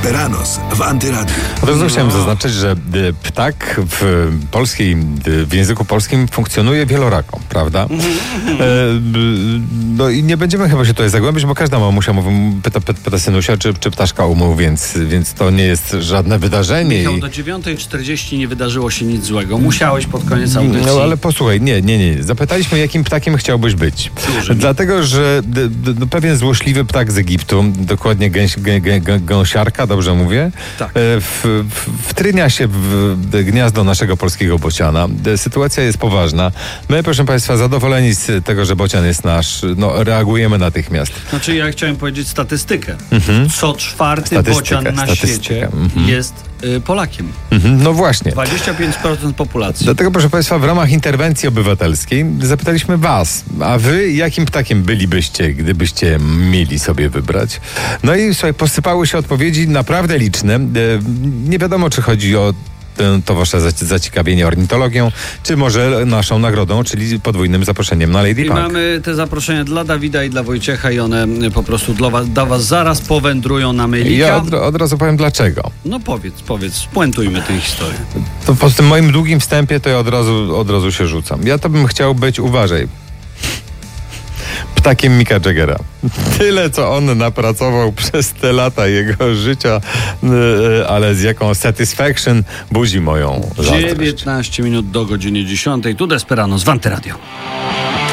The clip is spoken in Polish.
Esperanos w Antyradiu. Od razu chciałem zaznaczyć, że ptak w języku polskim funkcjonuje wielorako, prawda? No i nie będziemy chyba się tutaj zagłębić, bo każda mamusia pyta synusia, czy ptaszka umył, więc to nie jest żadne wydarzenie. Michał, do 9:40 nie wydarzyło się nic złego. Musiałeś pod koniec audycji. No ale posłuchaj, nie. Zapytaliśmy, jakim ptakiem chciałbyś być. Dlatego, że pewien złośliwy ptak z Egiptu, dokładnie gąsiarka, dobrze mówię, Tak. wtrynia się w gniazdo naszego polskiego bociana. Sytuacja jest poważna. My, proszę Państwa, zadowoleni z tego, że bocian jest nasz, reagujemy natychmiast. Znaczy, ja chciałem powiedzieć statystykę. Co czwarty bocian na świecie jest Polakiem. No właśnie. 25% populacji. Dlatego, proszę Państwa, w ramach interwencji obywatelskiej zapytaliśmy Was, a Wy jakim ptakiem bylibyście, gdybyście mieli sobie wybrać? No i słuchaj, posypały się odpowiedzi naprawdę liczne. Nie wiadomo, czy chodzi o to wasze zaciekawienie ornitologią, czy może naszą nagrodą, czyli podwójnym zaproszeniem na Lady I Punk. mamy te zaproszenia dla Dawida i dla Wojciecha i one po prostu dla was zaraz powędrują na mailika. Ja od razu powiem dlaczego. No powiedz, spuentujmy tę historię. To po tym moim długim wstępie to ja od razu się rzucam. Ja to bym chciał być, uważaj, ptakiem Micka Jaggera. Tyle, co on napracował przez te lata jego życia, ale z jaką satisfaction budzi moją zazdrość. 19 minut do godziny 10. Tu Esperanos w Antyradiu.